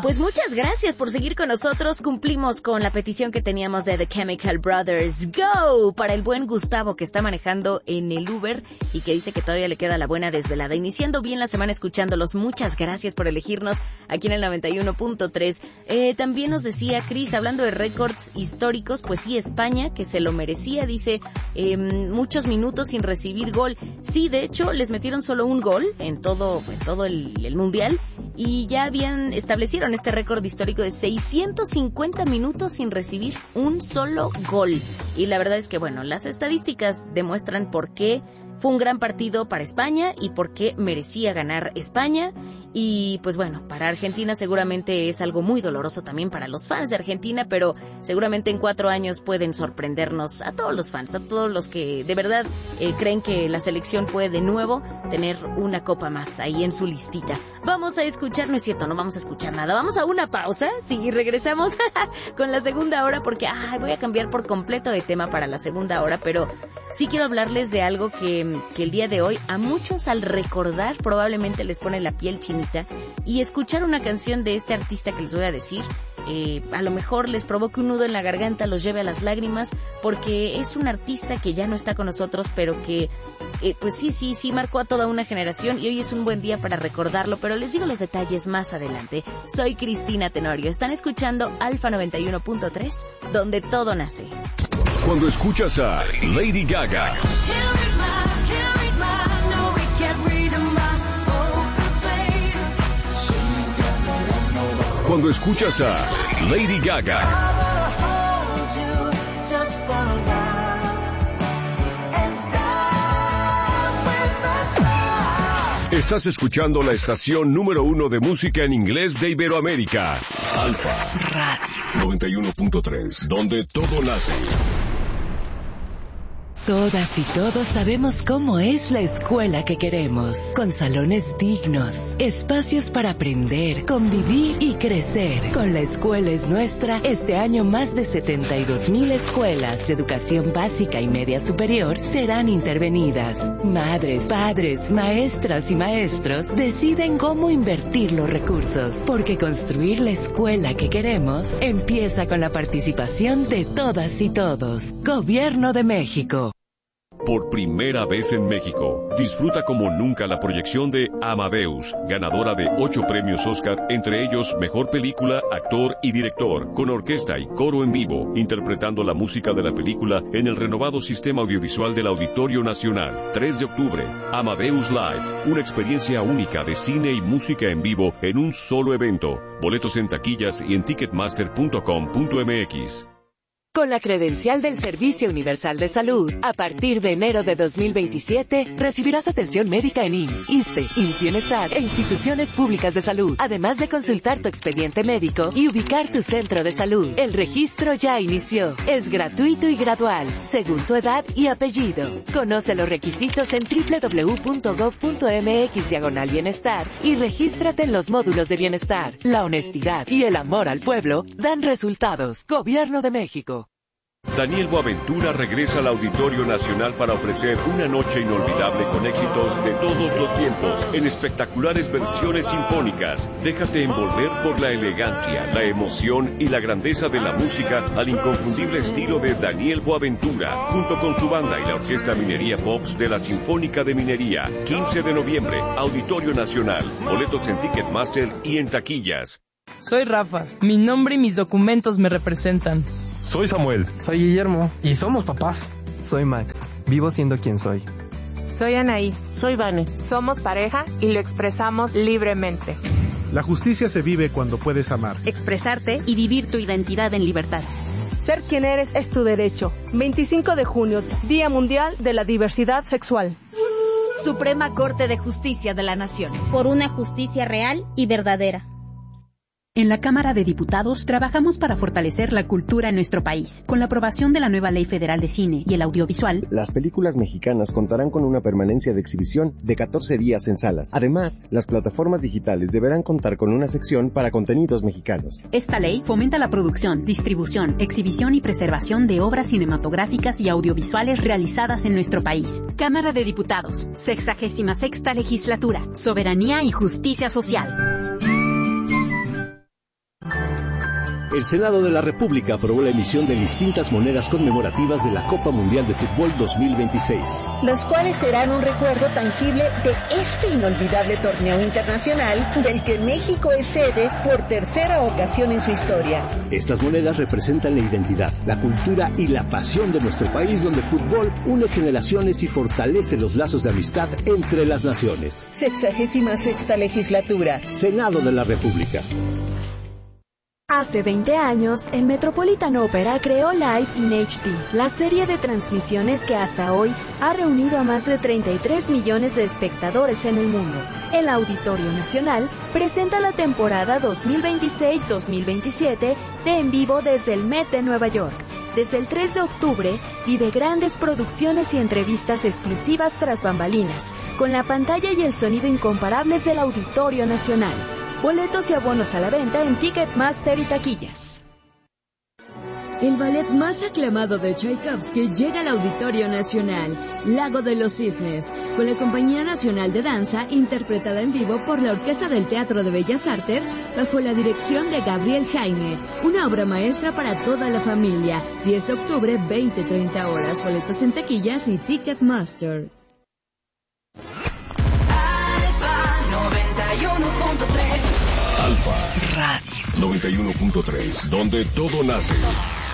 Pues muchas gracias por seguir con nosotros. Cumplimos con la petición que teníamos de The Chemical Brothers. Go para el buen Gustavo, que está manejando en el Uber y que dice que todavía le queda la buena desvelada. Iniciando bien la semana escuchándolos. Muchas gracias por elegirnos aquí en el 91.3. También nos decía Cris, hablando de récords históricos, pues sí, España, que se lo merecía, dice, muchos minutos sin recibir gol. Sí, de hecho, les metieron solo un gol en todo el Mundial y ya establecieron este récord histórico de 650 minutos sin recibir un solo gol. Y la verdad es que, bueno, las estadísticas demuestran por qué fue un gran partido para España y por qué merecía ganar España. Y pues bueno, para Argentina seguramente es algo muy doloroso también para los fans de Argentina, pero seguramente en 4 años pueden sorprendernos a todos los fans, a todos los que de verdad creen que la selección puede de nuevo tener una copa más ahí en su listita. Vamos a escuchar, no es cierto, no vamos a escuchar nada, vamos a una pausa, sí, regresamos con la segunda hora porque voy a cambiar por completo de tema para la segunda hora, pero sí quiero hablarles de algo que el día de hoy a muchos al recordar probablemente les pone la piel chinita. Y escuchar una canción de este artista que les voy a decir, a lo mejor les provoque un nudo en la garganta, los lleve a las lágrimas, porque es un artista que ya no está con nosotros, pero que pues sí marcó a toda una generación y hoy es un buen día para recordarlo, pero les digo los detalles más adelante. Soy Cristina Tenorio, están escuchando Alfa 91.3, donde todo nace. Cuando escuchas a Lady Gaga, cuando escuchas a Lady Gaga, estás escuchando la estación número 1 de música en inglés de Iberoamérica, Alfa Radio 91.3, donde todo nace. Todas y todos sabemos cómo es la escuela que queremos, con salones dignos, espacios para aprender, convivir y crecer. Con La Escuela es Nuestra, este año más de 72,000 escuelas de educación básica y media superior serán intervenidas. Madres, padres, maestras y maestros deciden cómo invertir los recursos, porque construir la escuela que queremos empieza con la participación de todas y todos. Gobierno de México. Por primera vez en México, disfruta como nunca la proyección de Amadeus, ganadora de 8 premios Oscar, entre ellos Mejor Película, Actor y Director, con orquesta y coro en vivo, interpretando la música de la película en el renovado sistema audiovisual del Auditorio Nacional. 3 de octubre, Amadeus Live, una experiencia única de cine y música en vivo en un solo evento. Boletos en taquillas y en ticketmaster.com.mx. Con la credencial del Servicio Universal de Salud, a partir de enero de 2027, recibirás atención médica en IMSS, ISSSTE, IMSS Bienestar e instituciones públicas de salud, además de consultar tu expediente médico y ubicar tu centro de salud. El registro ya inició. Es gratuito y gradual, según tu edad y apellido. Conoce los requisitos en www.gov.mx/bienestar y regístrate en los módulos de bienestar. La honestidad y el amor al pueblo dan resultados. Gobierno de México. Daniel Boaventura regresa al Auditorio Nacional para ofrecer una noche inolvidable con éxitos de todos los tiempos en espectaculares versiones sinfónicas. Déjate envolver por la elegancia, la emoción y la grandeza de la música al inconfundible estilo de Daniel Boaventura, junto con su banda y la Orquesta Minería Pops de la Sinfónica de Minería. 15 de noviembre, Auditorio Nacional. Boletos en Ticketmaster y en taquillas. Soy Rafa. Mi nombre y mis documentos me representan. Soy Samuel. Soy Guillermo. Y somos papás. Soy Max. Vivo siendo quien soy. Soy Anaí. Soy Vane. Somos pareja y lo expresamos libremente. La justicia se vive cuando puedes amar, expresarte y vivir tu identidad en libertad. Ser quien eres es tu derecho. 25 de junio, Día Mundial de la Diversidad Sexual. Suprema Corte de Justicia de la Nación. Por una justicia real y verdadera. En la Cámara de Diputados trabajamos para fortalecer la cultura en nuestro país. Con la aprobación de la nueva Ley Federal de Cine y el Audiovisual, las películas mexicanas contarán con una permanencia de exhibición de 14 días en salas. Además, las plataformas digitales deberán contar con una sección para contenidos mexicanos. Esta ley fomenta la producción, distribución, exhibición y preservación de obras cinematográficas y audiovisuales realizadas en nuestro país. Cámara de Diputados, 66ª Legislatura, Soberanía y Justicia Social. El Senado de la República aprobó la emisión de distintas monedas conmemorativas de la Copa Mundial de Fútbol 2026. Las cuales serán un recuerdo tangible de este inolvidable torneo internacional del que México es sede por tercera ocasión en su historia. Estas monedas representan la identidad, la cultura y la pasión de nuestro país, donde el fútbol une generaciones y fortalece los lazos de amistad entre las naciones. 66ª legislatura. Senado de la República. Hace 20 años, el Metropolitan Opera creó Live in HD, la serie de transmisiones que hasta hoy ha reunido a más de 33 millones de espectadores en el mundo. El Auditorio Nacional presenta la temporada 2026-2027 de En Vivo desde el Met de Nueva York. Desde el 3 de octubre, vive grandes producciones y entrevistas exclusivas tras bambalinas, con la pantalla y el sonido incomparables del Auditorio Nacional. Boletos y abonos a la venta en Ticketmaster y taquillas. El ballet más aclamado de Tchaikovsky llega al Auditorio Nacional, Lago de los Cisnes, con la Compañía Nacional de Danza, interpretada en vivo por la Orquesta del Teatro de Bellas Artes, bajo la dirección de Gabriel Jaime. Una obra maestra para toda la familia. 10 de octubre, 20-30 horas. Boletos en taquillas y Ticketmaster. Alfa Radio 91.3, donde todo nace.